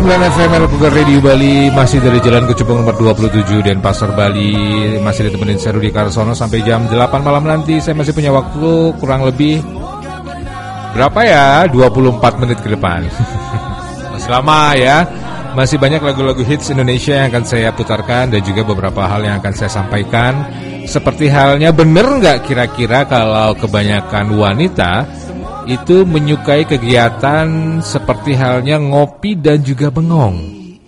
101,9 FM Pugar Radio Bali. Masih dari Jalan Kecubung nomor 27 Denpasar Bali. Masih ditemenin saya Rudi Karsono sampai jam 8 malam nanti. Saya masih punya waktu kurang lebih berapa ya? 24 menit ke depan. Masih lama ya. Masih banyak lagu-lagu hits Indonesia yang akan saya putarkan, dan juga beberapa hal yang akan saya sampaikan. Seperti halnya, bener nggak kira-kira kalau kebanyakan wanita itu menyukai kegiatan seperti halnya ngopi dan juga bengong.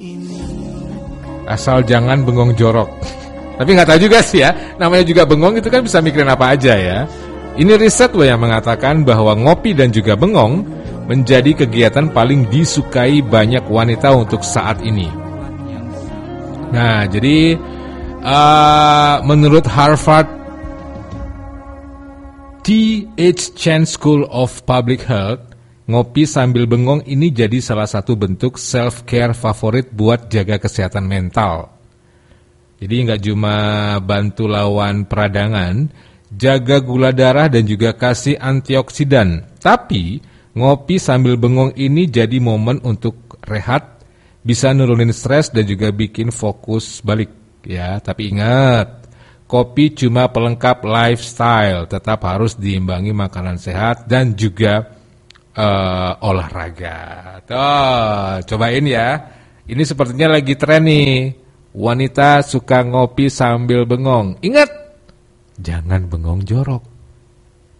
Asal jangan bengong jorok. Tapi nggak tahu juga sih ya, namanya juga bengong itu kan bisa mikirin apa aja ya. Ini riset loh yang mengatakan bahwa ngopi dan juga bengong menjadi kegiatan paling disukai banyak wanita untuk saat ini. Nah, jadi menurut Harvard T.H. Chan School of Public Health, ngopi sambil bengong ini jadi salah satu bentuk self-care favorit buat jaga kesehatan mental. Jadi nggak cuma bantu lawan peradangan, jaga gula darah dan juga kasih antioksidan. Tapi ngopi sambil bengong ini jadi momen untuk rehat, bisa nurunin stres dan juga bikin fokus balik. Ya, tapi ingat, kopi cuma pelengkap lifestyle, tetap harus diimbangi makanan sehat dan juga olahraga. Tuh, cobain ya. Ini sepertinya lagi tren nih. Wanita suka ngopi sambil bengong. Ingat, jangan bengong jorok.